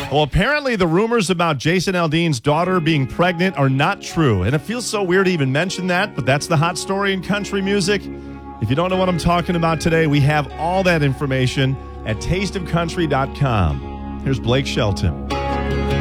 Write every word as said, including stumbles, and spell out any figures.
Well, apparently the rumors about Jason Aldean's daughter being pregnant are not true. And it feels so weird to even mention that, but that's the hot story in country music. If you don't know what I'm talking about today, we have all that information at taste of country dot com. Here's Blake Shelton.